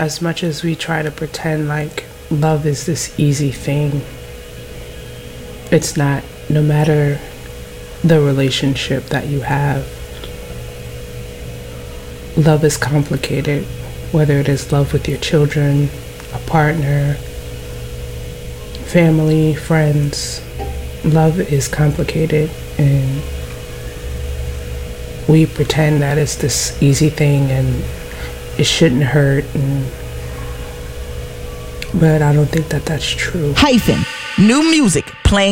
as much as we try to pretend like love is this easy thing, it's not. No matter the relationship that you have, love is complicated, whether it is love with your children, a partner, family, friends. Love is complicated, and we pretend that it's this easy thing and it shouldn't hurt, but I don't think that that's true. Hyphen. New music playing